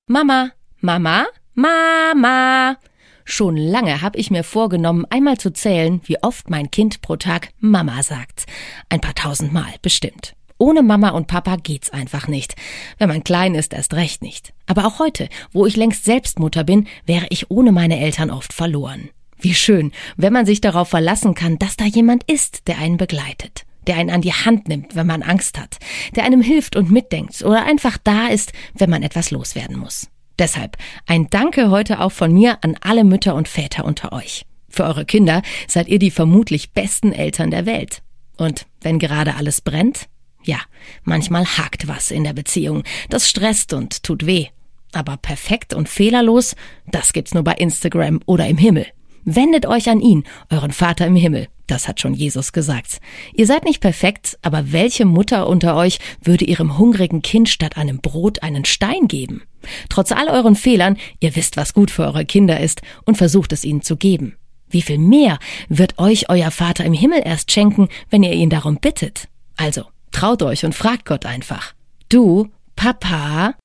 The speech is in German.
Mama, Mama, Mama. Schon lange habe ich mir vorgenommen, einmal zu zählen, wie oft mein Kind pro Tag Mama sagt. Ein paar tausend Mal, bestimmt. Ohne Mama und Papa geht's einfach nicht. Wenn man klein ist, erst recht nicht. Aber auch heute, wo ich längst selbst Mutter bin, wäre ich ohne meine Eltern oft verloren. Wie schön, wenn man sich darauf verlassen kann, dass da jemand ist, der einen begleitet. Der einen an die Hand nimmt, wenn man Angst hat. Der einem hilft und mitdenkt oder einfach da ist, wenn man etwas loswerden muss. Deshalb ein Danke heute auch von mir an alle Mütter und Väter unter euch. Für eure Kinder seid ihr die vermutlich besten Eltern der Welt. Und wenn gerade alles brennt? Ja, manchmal hakt was in der Beziehung. Das stresst und tut weh. Aber perfekt und fehlerlos, das gibt's nur bei Instagram oder im Himmel. Wendet euch an ihn, euren Vater im Himmel. Das hat schon Jesus gesagt. Ihr seid nicht perfekt, aber welche Mutter unter euch würde ihrem hungrigen Kind statt einem Brot einen Stein geben? Trotz all euren Fehlern, ihr wisst, was gut für eure Kinder ist und versucht es ihnen zu geben. Wie viel mehr wird euch euer Vater im Himmel erst schenken, wenn ihr ihn darum bittet? Also, traut euch und fragt Gott einfach. Du, Papa,